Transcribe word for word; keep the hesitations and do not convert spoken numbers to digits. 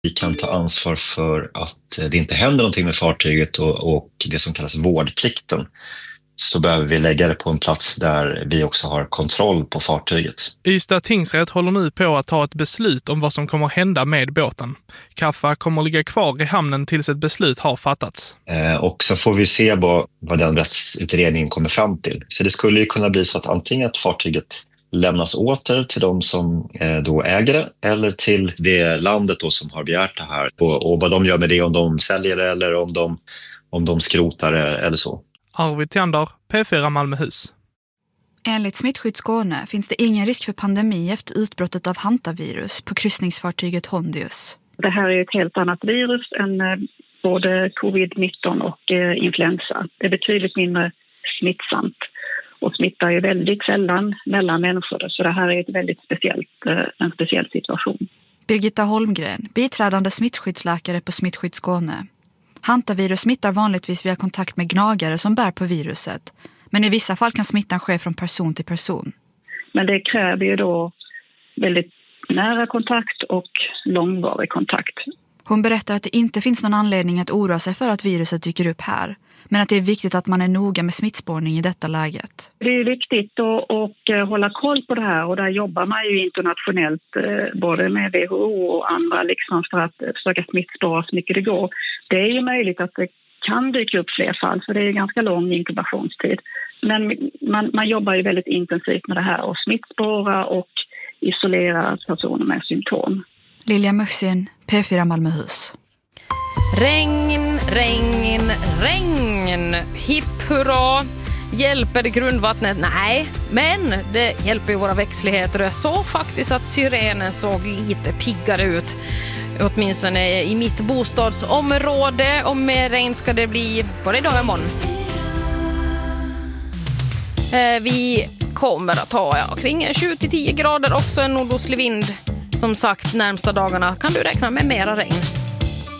Vi kan ta ansvar för att det inte händer någonting med fartyget och, och det som kallas vårdplikten. Så behöver vi lägga det på en plats där vi också har kontroll på fartyget. Ystad tingsrätt håller nu på att ta ett beslut om vad som kommer hända med båten. Kaffa kommer ligga kvar i hamnen tills ett beslut har fattats. Eh, och så får vi se vad, vad den rättsutredningen kommer fram till. Så det skulle ju kunna bli så att antingen att fartyget lämnas åter till de som eh, då äger det eller till det landet då som har begärt det här. Och, och vad de gör med det, om de säljer det eller om de, om de skrotar det eller så. Arvid Tiander, P fyra Malmöhus. Enligt Smittskydd Skåne finns det ingen risk för pandemi efter utbrottet av hantavirus på kryssningsfartyget Hondius. Det här är ett helt annat virus än både covid nitton och influensa. Det är betydligt mindre smittsamt och smittar ju väldigt sällan mellan människor. Så det här är ett väldigt speciellt, en speciell situation. Birgitta Holmgren, biträdande smittskyddsläkare på Smittskydd Skåne. Hantavirus smittar vanligtvis via kontakt med gnagare som bär på viruset. Men i vissa fall kan smittan ske från person till person. Men det kräver ju då väldigt nära kontakt och långvarig kontakt. Hon berättar att det inte finns någon anledning att oroa sig för att viruset dyker upp här. Men att det är viktigt att man är noga med smittspårning i detta läget. Det är viktigt att, att hålla koll på det här, och där jobbar man ju internationellt både med W H O och andra liksom, för att försöka smittspåra så mycket det går. Det är ju möjligt att det kan dyka upp fler fall, för det är ganska lång inkubationstid. Men man, man jobbar ju väldigt intensivt med det här och smittspåra och isolera personer med symptom. Lilja Muxin, P fyra Malmöhus. Regn, regn, regn. Hipp hurra. Hjälper det grundvattnet? Nej, men det hjälper ju våra växtligheter. Jag såg faktiskt att syrenen såg lite piggare ut. Åtminstone i mitt bostadsområde. Och med regn ska det bli både idag och imorgon. Vi kommer att ha ja, kring sju till tio grader, också en nordostlig vind. Som sagt, närmsta dagarna kan du räkna med mera regn.